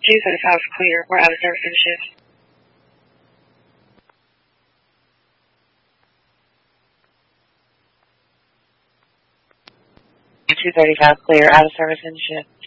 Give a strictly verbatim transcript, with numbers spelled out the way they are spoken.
two thirty-five clear. We're out of service in shift. two thirty-five clear, out of service in shift.